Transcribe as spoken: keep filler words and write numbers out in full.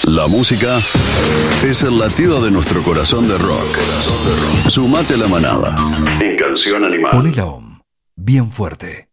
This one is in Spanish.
La música es el latido de nuestro corazón de rock. Sumate a la manada en Canción Animal. Poné la O M bien fuerte.